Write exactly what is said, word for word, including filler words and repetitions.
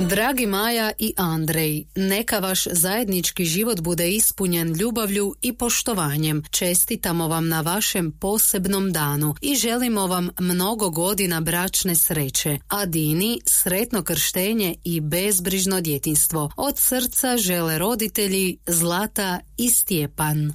Dragi Maja i Andrej, neka vaš zajednički život bude ispunjen ljubavlju i poštovanjem. Čestitamo vam na vašem posebnom danu i želimo vam mnogo godina bračne sreće. A Dini sretno krštenje i bezbrižno djetinjstvo. Od srca žele roditelji Zlata i Stjepan.